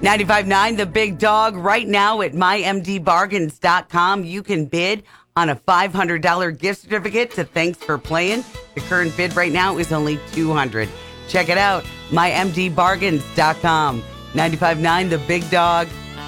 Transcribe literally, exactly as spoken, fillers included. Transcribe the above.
ninety-five point nine The Big Dog. Right now at my m d bargains dot com, you can bid on a five hundred dollars gift certificate to Thanks for Playing. The current bid right now is only two hundred dollars. Check it out, my m d bargains dot com. ninety-five point nine The Big Dog.